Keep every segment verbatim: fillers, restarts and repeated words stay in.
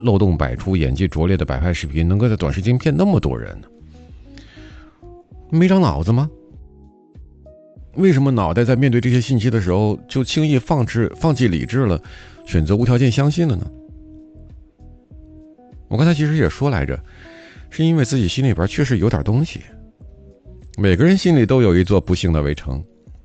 漏洞百出、演技拙劣的摆拍视频能够在短时间骗那么多人呢？没长脑子吗？为什么脑袋在面对这些信息的时候就轻易放置放弃理智了，选择无条件相信了呢？我刚才其实也说来着，是因为自己心里边确实有点东西。每个人心里都有一座不幸的围城，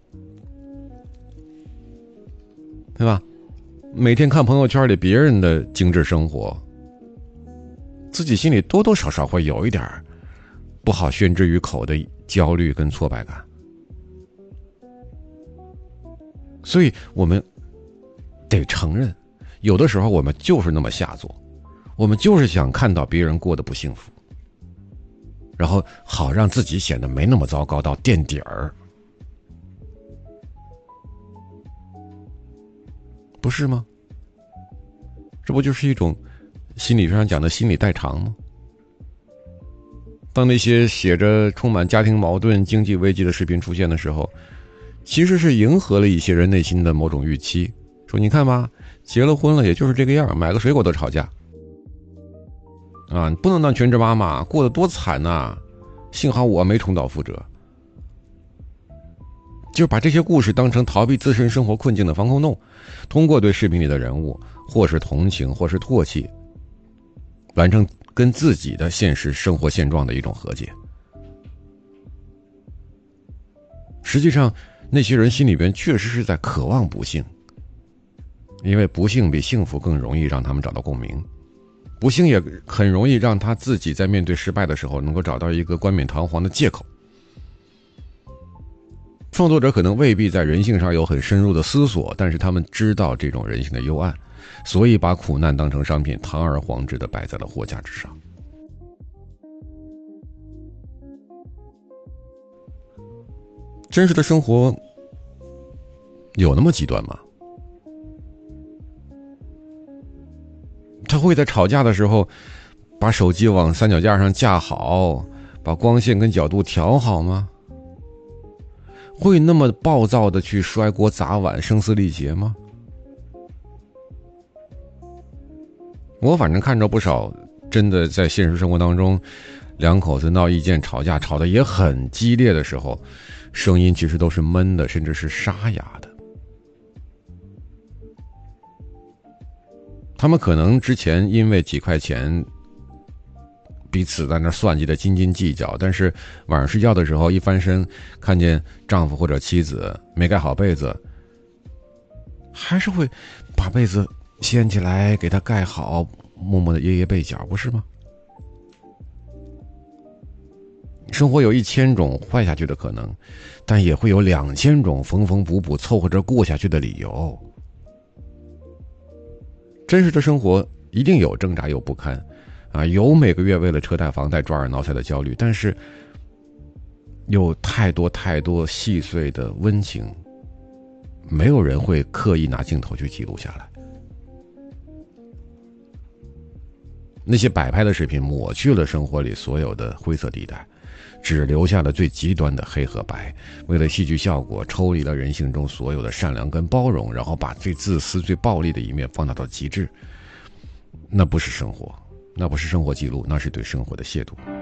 对吧？每天看朋友圈里别人的精致生活，自己心里多多少少会有一点不好宣之于口的焦虑跟挫败感。所以我们得承认，有的时候我们就是那么下作，我们就是想看到别人过得不幸福，然后好让自己显得没那么糟糕到垫底儿，不是吗？这不就是一种心理学上讲的心理代偿吗？当那些写着充满家庭矛盾、经济危机的视频出现的时候，其实是迎合了一些人内心的某种预期，说你看吧，结了婚了也就是这个样，买个水果都吵架啊！你不能当全职妈妈，过得多惨呐！幸好我没重蹈覆辙。就是把这些故事当成逃避自身生活困境的防空洞，通过对视频里的人物或是同情或是唾弃，完成跟自己的现实生活现状的一种和解。实际上那些人心里边确实是在渴望不幸，因为不幸比幸福更容易让他们找到共鸣，不幸也很容易让他自己在面对失败的时候能够找到一个冠冕堂皇的借口。创作者可能未必在人性上有很深入的思索，但是他们知道这种人性的幽暗，所以把苦难当成商品，堂而皇之地摆在了货架之上。真实的生活有那么极端吗？他会在吵架的时候把手机往三脚架上架好，把光线跟角度调好吗？会那么暴躁的去摔锅砸碗、声嘶力竭吗？我反正看着不少真的在现实生活当中两口子闹意见吵架吵得也很激烈的时候，声音其实都是闷的，甚至是沙哑的。他们可能之前因为几块钱彼此在那算计的斤斤计较，但是晚上睡觉的时候一翻身看见丈夫或者妻子没盖好被子，还是会把被子掀起来给他盖好，默默的掖掖被角，不是吗？生活有一千种坏下去的可能，但也会有两千种缝缝补补凑合着过下去的理由。真实的生活一定有挣扎有不堪啊，有每个月为了车贷房贷抓耳挠腮的焦虑，但是有太多太多细碎的温情，没有人会刻意拿镜头去记录下来。那些摆拍的视频抹去了生活里所有的灰色地带，只留下了最极端的黑和白，为了戏剧效果抽离了人性中所有的善良跟包容，然后把最自私最暴力的一面放大到极致。那不是生活，那不是生活记录，那是对生活的亵渎。